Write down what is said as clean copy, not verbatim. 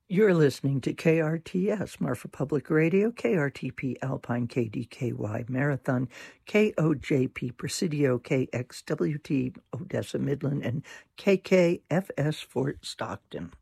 You're listening to KRTS, Marfa Public Radio, KRTP Alpine, KDKY Marathon, KOJP Presidio, KXWT Odessa Midland, and KKFS Fort Stockton.